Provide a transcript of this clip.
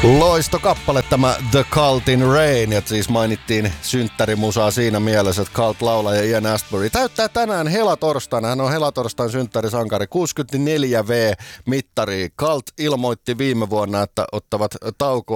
Loistokappale tämä The Cultin Rain, ja siis mainittiin synttärimusaa siinä mielessä, että Cult-laulaja Ian Astbury täyttää tänään helatorstaina. Hän on helatorstain synttärisankari, 64V mittari. Cult ilmoitti viime vuonna, että ottavat taukoa